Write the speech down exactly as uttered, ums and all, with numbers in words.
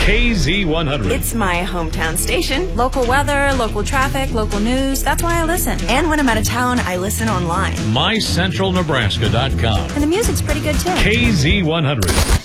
K Z one hundred. It's my hometown station. Local weather, local traffic, local news. That's why I listen. And when I'm out of town, I listen online. my central nebraska dot com. And the music's pretty good, too. K Z one hundred.